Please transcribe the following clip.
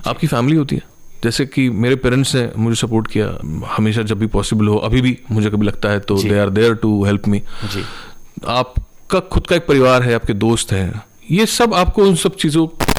आपकी फैमिली होती है। जैसे कि मेरे पेरेंट्स ने मुझे सपोर्ट किया हमेशा, जब भी पॉसिबल हो, अभी भी मुझे कभी लगता है तो they are there to help me. आपका खुद का एक परिवार है, आपके दोस्त हैं, ये सब आपको उन सब चीज़ों